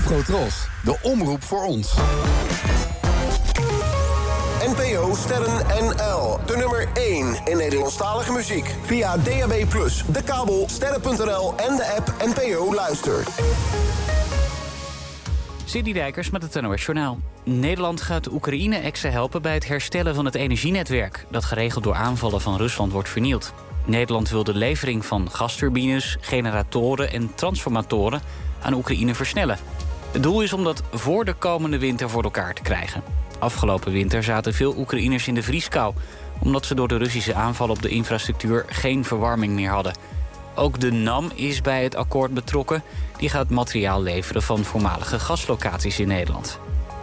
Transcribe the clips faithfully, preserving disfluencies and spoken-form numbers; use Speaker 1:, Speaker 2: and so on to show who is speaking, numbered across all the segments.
Speaker 1: Afrotros, de omroep voor ons.
Speaker 2: N P O Sterren N L, de nummer één in Nederlandstalige muziek. Via D A B plus, de kabel, sterren punt n l en de app N P O Luister.
Speaker 3: Sidney Dijkers met het N O S Journaal. Nederland gaat Oekraïne-exen helpen bij het herstellen van het energienetwerk dat geregeld door aanvallen van Rusland wordt vernield. Nederland wil de levering van gasturbines, generatoren en transformatoren aan Oekraïne versnellen. Het doel is om dat voor de komende winter voor elkaar te krijgen. Afgelopen winter zaten veel Oekraïners in de vrieskou, omdat ze door de Russische aanval op de infrastructuur geen verwarming meer hadden. Ook de N A M is bij het akkoord betrokken. Die gaat materiaal leveren van voormalige gaslocaties in Nederland.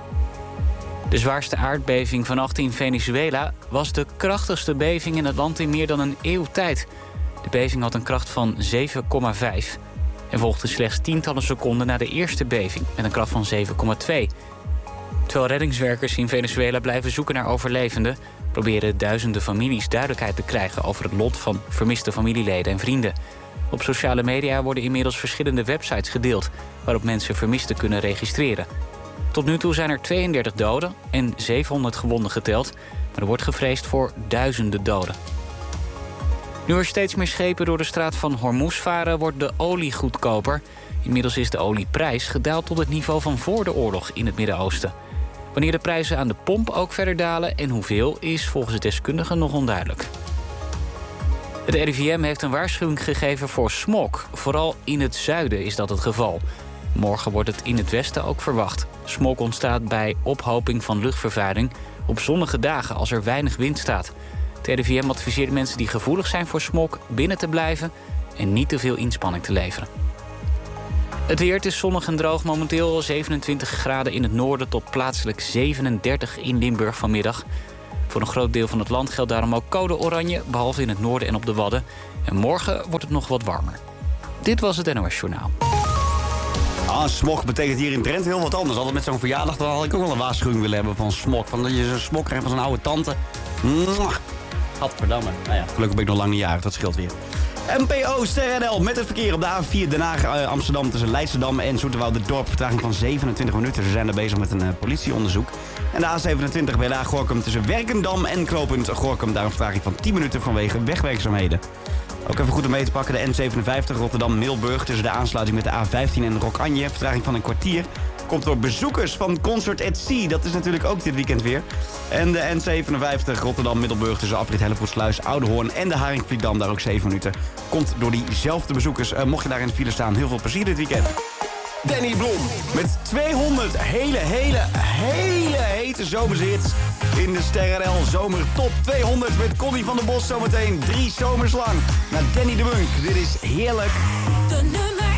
Speaker 3: De zwaarste aardbeving vannacht in Venezuela was de krachtigste beving in het land in meer dan een eeuw tijd. De beving had een kracht van zeven komma vijf en volgde slechts tientallen seconden na de eerste beving met een kracht van zeven komma twee. Terwijl reddingswerkers in Venezuela blijven zoeken naar overlevenden, proberen duizenden families duidelijkheid te krijgen over het lot van vermiste familieleden en vrienden. Op sociale media worden inmiddels verschillende websites gedeeld waarop mensen vermisten kunnen registreren. Tot nu toe zijn er tweeëndertig doden en zevenhonderd gewonden geteld, maar er wordt gevreesd voor duizenden doden. Nu er steeds meer schepen door de straat van Hormuz varen, wordt de olie goedkoper. Inmiddels is de olieprijs gedaald tot het niveau van voor de oorlog in het Midden-Oosten. Wanneer de prijzen aan de pomp ook verder dalen en hoeveel is volgens de deskundigen nog onduidelijk. Het R I V M heeft een waarschuwing gegeven voor smog. Vooral in het zuiden is dat het geval. Morgen wordt het in het westen ook verwacht. Smog ontstaat bij ophoping van luchtvervuiling op zonnige dagen als er weinig wind staat. Het R I V M adviseert mensen die gevoelig zijn voor smog binnen te blijven en niet te veel inspanning te leveren. Het weer, het is zonnig en droog, momenteel zevenentwintig graden in het noorden tot plaatselijk zevenendertig in Limburg vanmiddag. Voor een groot deel van het land geldt daarom ook code oranje, behalve in het noorden en op de Wadden. En morgen wordt het nog wat warmer. Dit was het N O S Journaal.
Speaker 4: Ah, smog betekent hier in Drenthe heel wat anders. Altijd met zo'n verjaardag, dan had ik ook wel een waarschuwing willen hebben van smog. Van dat je zo'n smog krijgt van zo'n oude tante. Gadverdamme. Nou ja, gelukkig ben ik nog lang niet jarig, dat scheelt weer. N P O Ster N L met het verkeer op de A vier Den Haag uh, Amsterdam tussen Leidschendam en Zoeterwoude-Dorp. Vertraging van zevenentwintig minuten. Ze zijn er bezig met een uh, politieonderzoek. En de A zevenentwintig bij Laag-Gorkum tussen Werkendam en knooppunt Gorkum. Daar een vertraging van tien minuten vanwege wegwerkzaamheden. Ook even goed om mee te pakken de N zevenenvijftig Rotterdam-Middelburg tussen de aansluiting met de A vijftien en Rockanje. Vertraging van een kwartier. Komt door bezoekers van Concert at Sea. Dat is natuurlijk ook dit weekend weer. En de N zevenenvijftig Rotterdam-Middelburg tussen afrit Hellevoetsluis, Oudehoorn en de Haringvlietdam. Daar ook zeven minuten. Komt door diezelfde bezoekers. Uh, mocht je daar in de file staan, heel veel plezier dit weekend.
Speaker 2: Danny Blom.
Speaker 4: Met tweehonderd hele, hele, hele hete zomershits in de Ster N L Zomer Top tweehonderd met Connie van der Bos zometeen. Drie zomers lang. Naar Danny de Munk. Dit is heerlijk.
Speaker 5: De nummer